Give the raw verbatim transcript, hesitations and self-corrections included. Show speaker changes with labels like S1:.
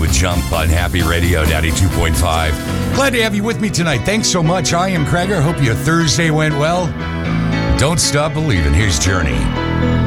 S1: The Jump on Happy Radio ninety-two point five. Glad to have you with me tonight. Thanks so much. I am Craig. I hope your Thursday went well. Don't stop believing. Here's Journey.